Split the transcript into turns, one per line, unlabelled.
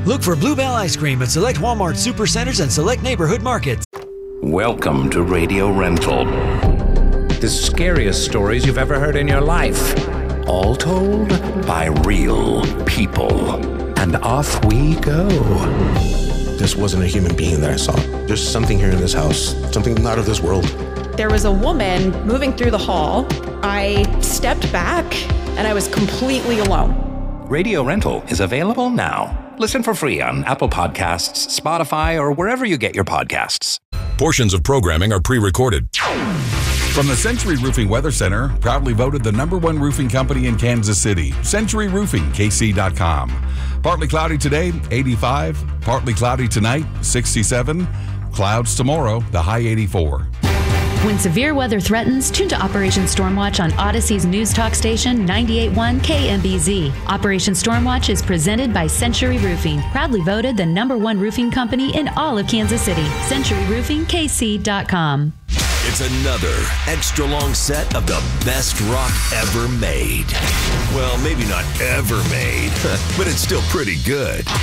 Look for Bluebell Ice Cream at select Walmart Supercenters and select neighborhood markets.
Welcome to Radio Rental. The scariest stories you've ever heard in your life. All told by real people. And off we go.
This wasn't a human being that I saw. There's something here in this house, something not of this world.
There was a woman moving through the hall. I stepped back and I was completely alone.
Radio Rental is available now. Listen for free on Apple Podcasts, Spotify, or wherever you get your podcasts.
Portions of programming are pre-recorded. From the Century Roofing Weather Center, proudly voted the #1 roofing company in Kansas City, Century Roofing, KC.com. Partly cloudy today, 85. Partly cloudy tonight, 67. Clouds tomorrow, the high 84.
When severe weather threatens, tune to Operation Stormwatch on Odyssey's news talk station 98.1 KMBZ. Operation Stormwatch is presented by Century Roofing, proudly voted the #1 roofing company in all of Kansas City. CenturyRoofingKC.com.
It's another extra long set of the best rock ever made. Well, maybe not ever made, but it's still pretty good.